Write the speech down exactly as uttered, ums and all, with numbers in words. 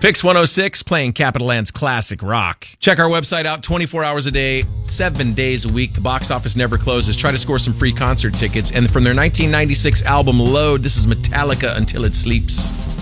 Fix one oh six, playing Capital Land's classic rock. Check our website out twenty-four hours a day, seven days a week. The box office never closes. Try to score some free concert tickets. And from their nineteen ninety-six album Load, this is Metallica, Until It Sleeps.